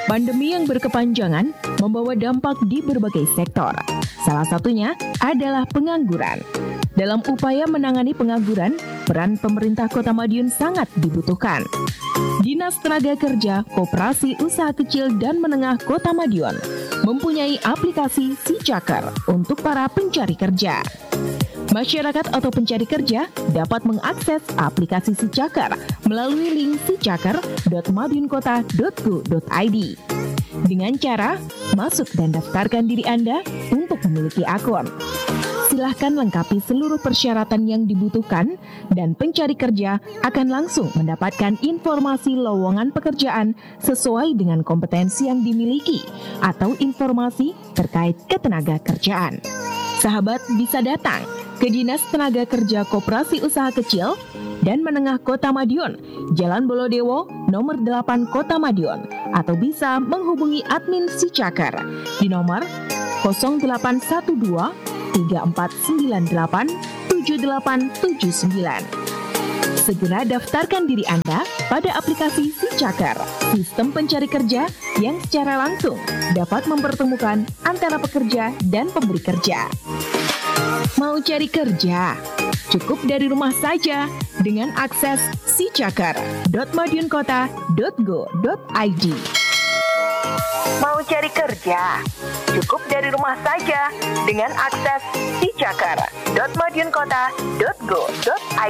Pandemi yang berkepanjangan membawa dampak di berbagai sektor. Salah satunya adalah pengangguran. Dalam upaya menangani pengangguran, peran pemerintah Kota Madiun sangat dibutuhkan. Dinas Tenaga Kerja Koperasi Usaha Kecil dan Menengah Kota Madiun mempunyai aplikasi SiCakar untuk para pencari kerja. Masyarakat atau pencari kerja dapat mengakses aplikasi SiCakar melalui link sicakar.madiunkota.go.id dengan cara masuk dan daftarkan diri Anda untuk memiliki akun. Silahkan lengkapi seluruh persyaratan yang dibutuhkan dan pencari kerja akan langsung mendapatkan informasi lowongan pekerjaan sesuai dengan kompetensi yang dimiliki atau informasi terkait ketenaga kerjaan. Sahabat bisa datang ke Dinas Tenaga Kerja Koperasi Usaha Kecil dan Menengah Kota Madiun, Jalan Bolodewo, nomor 8 Kota Madiun, atau bisa menghubungi admin SiCakar di nomor 0812 3498 7879. Segera daftarkan diri Anda pada aplikasi SiCakar, sistem pencari kerja yang secara langsung dapat mempertemukan antara pekerja dan pemberi kerja. Mau cari kerja? Cukup dari rumah saja dengan akses sicakar.madiunkota.go.id. Mau cari kerja? Cukup dari rumah saja dengan akses sicakar.madiunkota.go.id.